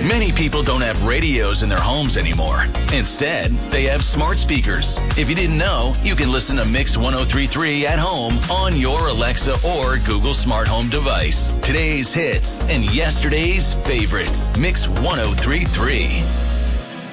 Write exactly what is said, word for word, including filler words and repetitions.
Many people don't have radios in their homes anymore. Instead, they have smart speakers. If you didn't know, you can listen to Mix ten thirty-three at home on your Alexa or Google Smart Home device. Today's hits and yesterday's favorites. Mix ten thirty-three.